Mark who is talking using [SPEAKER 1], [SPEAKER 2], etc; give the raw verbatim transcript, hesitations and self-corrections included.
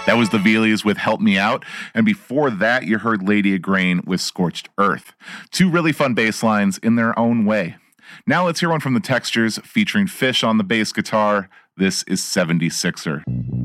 [SPEAKER 1] That was the Veelies with Help Me Out. And before that, you heard Lady of Grain with Scorched Earth. Two really fun bass lines in their own way. Now let's hear one from the Textures featuring Fish on the bass guitar. This is seventy-sixer.